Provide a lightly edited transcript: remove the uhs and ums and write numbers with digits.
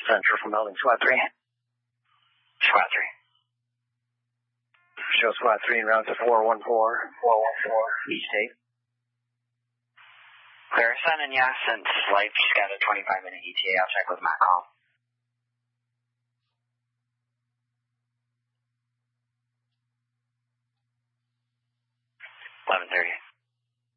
Center from Melding Squad 3. Squad 3. Show Squad 3 en route to 414. 414. East 8. Clear, sending ya since Life just got a 25-minute ETA. I'll check with MACOM. 11:30.